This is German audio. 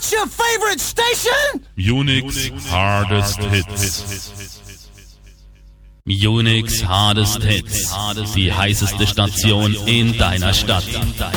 What's your favorite station? Unix Hardest Hits. Unix Hardest Hits. Die heißeste Station in deiner Stadt.